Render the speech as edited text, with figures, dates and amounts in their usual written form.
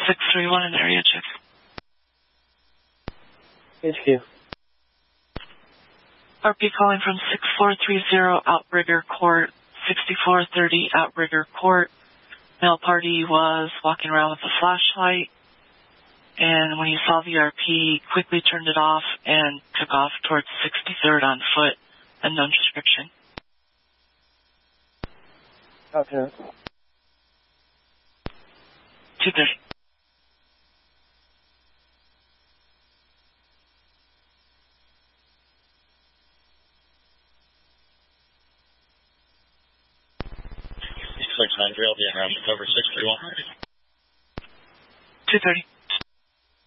631 in area check. HQ. RP calling from 6430 Outrigger Court, 6430 Outrigger Court. Male party was walking around with a flashlight, and when he saw the RP, quickly turned it off and took off towards 63rd on foot, unknown description. Okay. 230. Trail, the around cover 631. 230.